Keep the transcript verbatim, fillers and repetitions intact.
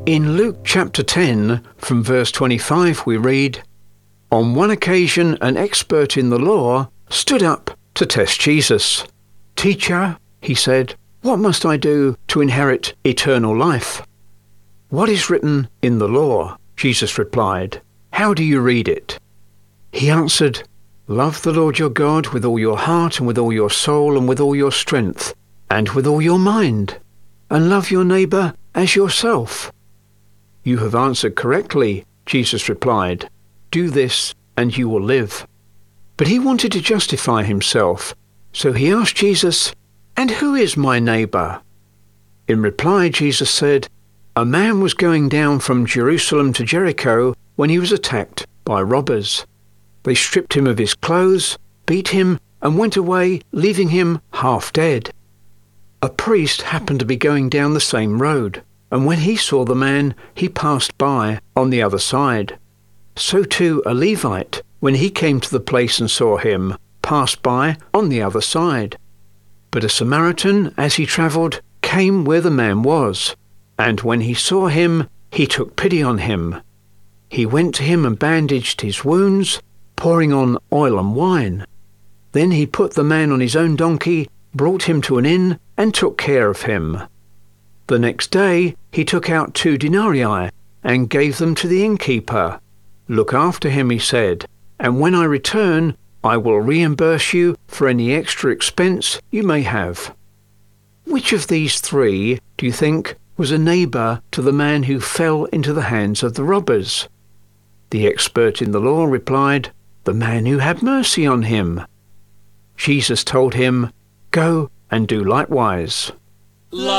In Luke chapter ten, from verse twenty-five, we read, "On one occasion an expert in the law stood up to test Jesus. 'Teacher,' he said, 'what must I do to inherit eternal life?' 'What is written in the law?' Jesus replied. 'How do you read it?' He answered, 'Love the Lord your God with all your heart and with all your soul and with all your strength and with all your mind, and love your neighbour as yourself.' 'You have answered correctly,' Jesus replied. 'Do this and you will live.' But he wanted to justify himself, so he asked Jesus, 'And who is my neighbour?' In reply, Jesus said, 'A man was going down from Jerusalem to Jericho when he was attacked by robbers. They stripped him of his clothes, beat him, and went away, leaving him half dead. A priest happened to be going down the same road, and when he saw the man, he passed by on the other side. So too a Levite, when he came to the place and saw him, passed by on the other side. But a Samaritan, as he travelled, came where the man was, and when he saw him, he took pity on him. He went to him and bandaged his wounds, pouring on oil and wine. Then he put the man on his own donkey, brought him to an inn, and took care of him. The next day he took out two denarii and gave them to the innkeeper. 'Look after him,' he said, 'and when I return, I will reimburse you for any extra expense you may have.' Which of these three do you think was a neighbour to the man who fell into the hands of the robbers?" The expert in the law replied, "The man who had mercy on him." Jesus told him, "Go and do likewise."